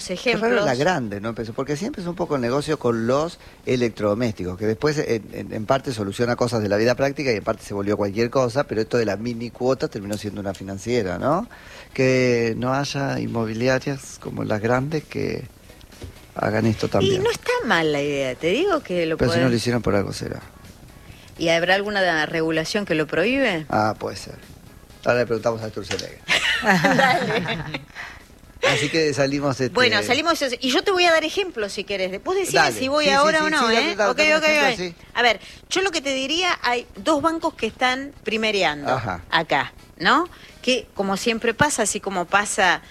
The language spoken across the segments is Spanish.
Es raro la ejemplos. grande, ¿no? Empezó, porque siempre es un poco el negocio con los electrodomésticos, que después en parte soluciona cosas de la vida práctica y en parte se volvió cualquier cosa, pero esto de la mini cuota terminó siendo una financiera, ¿no? Que no haya inmobiliarias como las grandes que hagan esto Y también. no está mal la idea, te digo que lo Pero si no lo pueden... hicieron por algo será. ¿Y habrá alguna regulación que lo prohíbe? Ah, puede ser. Ahora le preguntamos a Sturzenegger. Dale. Así que salimos... Bueno, salimos y yo te voy a dar ejemplos si querés. Vos decime Dale. si voy Sí, sí, ahora sí, o no, sí, ¿eh? dame Ok. ejemplos, sí. A ver, yo lo que te diría, hay dos bancos que están primereando Ajá. acá, ¿no? Que como siempre pasa, así como pasa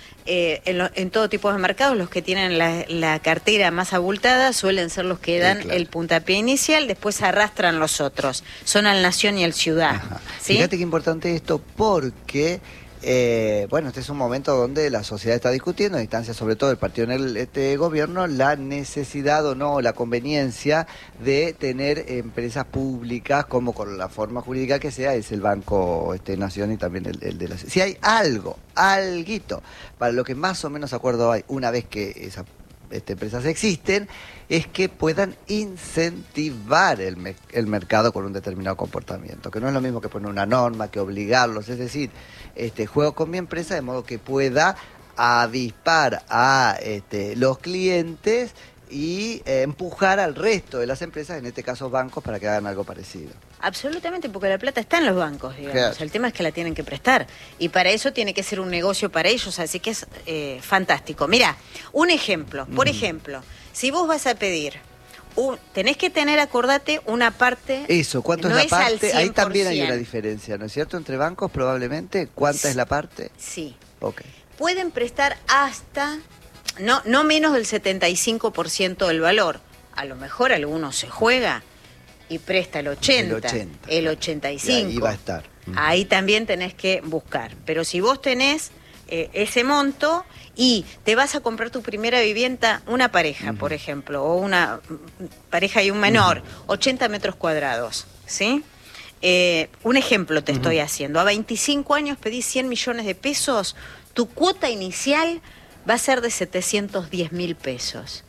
en todo tipo de mercados, los que tienen la cartera más abultada suelen ser los que dan claro. el puntapié inicial, después arrastran los otros. Son al Nación y el Ciudad. Ajá. ¿Sí? Fíjate qué importante esto porque, bueno, este es un momento donde la sociedad está discutiendo, a instancia sobre todo del partido en el gobierno, la necesidad o no, la conveniencia de tener empresas públicas como con la forma jurídica que sea, es el Banco Nación y también el de la... Si hay alguito, para lo que más o menos acuerdo hay, una vez que esas empresas existen, es que puedan incentivar el mercado con un determinado comportamiento, que no es lo mismo que poner una norma, que obligarlos, es decir, juego con mi empresa de modo que pueda avispar a los clientes y empujar al resto de las empresas, en este caso bancos, para que hagan algo parecido. Absolutamente, porque la plata está en los bancos, digamos. Claro. El tema es que la tienen que prestar. Y para eso tiene que ser un negocio para ellos, así que es fantástico. Mira, un ejemplo. Por ejemplo, si vos vas a pedir, tenés que tener, acordate, una parte... Eso, ¿cuánto no es la al parte? Ahí también hay 100%. una diferencia, ¿no es cierto? Entre bancos, probablemente. ¿Cuánta es la parte? Sí. Ok. Pueden prestar hasta, no menos del 75% del valor. A lo mejor alguno se juega y presta el 80, el 85. Y ahí va a estar. Ahí también tenés que buscar. Pero si vos tenés ese monto y te vas a comprar tu primera vivienda, una pareja, por ejemplo, o una pareja y un menor, 80 metros cuadrados, ¿sí? Un ejemplo te estoy haciendo. A 25 años pedís 100 millones de pesos, tu cuota inicial va a ser de 710.000 pesos.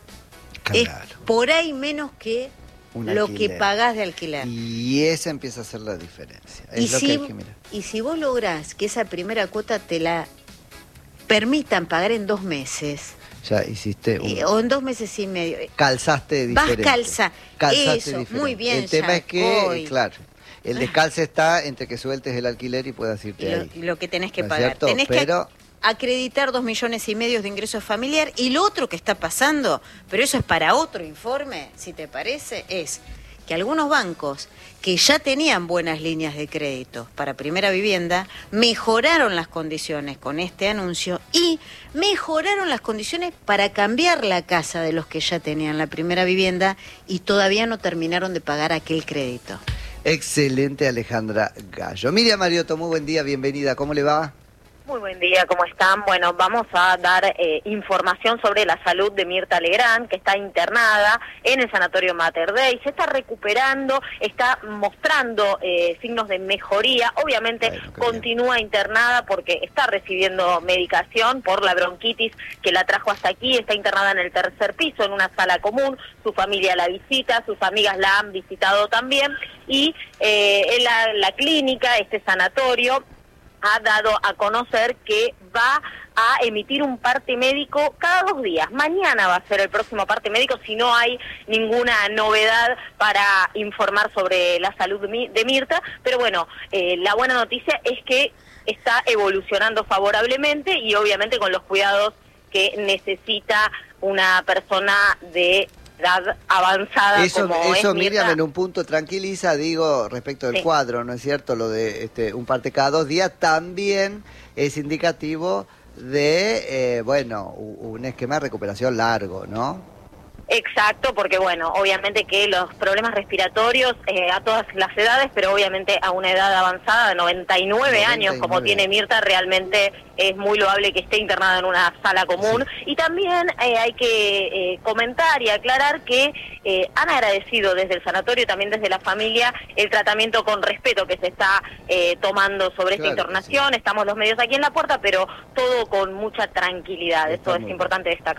Claro. Es por ahí menos que Un lo alquiler. que pagás de alquiler. Y esa empieza a ser la diferencia. Y Es lo que hay que mirar. si vos lográs que esa primera cuota te la permitan pagar en 2 meses, Ya hiciste o en 2 meses y medio, calzaste diferente. Calzaste eso, diferente. muy bien, El tema es que, Yacoy. claro, el descalce está entre que sueltes el alquiler y puedas irte ahí. y lo que tenés que ¿No es pagar. cierto? Tenés Pero... que acreditar 2,5 millones de ingresos familiar. Y lo otro que está pasando, pero eso es para otro informe, si te parece, es que algunos bancos que ya tenían buenas líneas de crédito para primera vivienda, mejoraron las condiciones con este anuncio y mejoraron las condiciones para cambiar la casa de los que ya tenían la primera vivienda y todavía no terminaron de pagar aquel crédito. Excelente, Alejandra Gallo. Miriam Mariotto, muy buen día, bienvenida, ¿cómo le va? Muy buen día, ¿cómo están? Bueno, vamos a dar información sobre la salud de Mirta Legrand, que está internada en el Sanatorio Mater Dei. Se está recuperando, está mostrando signos de mejoría. Obviamente Bueno, continúa internada porque está recibiendo medicación por la bronquitis que la trajo hasta aquí. Está internada en el 3er piso, en una sala común. Su familia la visita, sus amigas la han visitado también. Y en la clínica, este sanatorio, ha dado a conocer que va a emitir un parte médico cada 2 días. Mañana va a ser el próximo parte médico, si no hay ninguna novedad para informar sobre la salud de Mirta. Pero bueno, la buena noticia es que está evolucionando favorablemente y obviamente con los cuidados que necesita una persona de edad avanzada Eso como es Mirta. Miriam, en un punto tranquiliza, digo, respecto del Sí. cuadro, ¿no es cierto? Lo de un parte cada 2 días también es indicativo de, bueno, un esquema de recuperación largo, ¿no? Exacto, porque bueno, obviamente que los problemas respiratorios a todas las edades, pero obviamente a una edad avanzada de 99 años, como tiene Mirta, realmente es muy loable que esté internada en una sala común. Sí. Y también hay que comentar y aclarar que han agradecido desde el sanatorio, también desde la familia, el tratamiento con respeto que se está tomando sobre esta internación. Sí. Estamos los medios aquí en la puerta, pero todo con mucha tranquilidad. Esto es importante destacar.